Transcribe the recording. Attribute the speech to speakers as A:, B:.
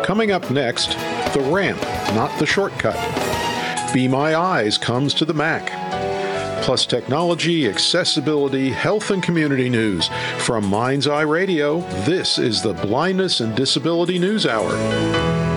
A: Coming up next, the ramp, not the shortcut. Be My Eyes comes to the Mac. Plus technology, accessibility, health, and community news. From Mind's Eye Radio, this is the Blindness and Disability News Hour.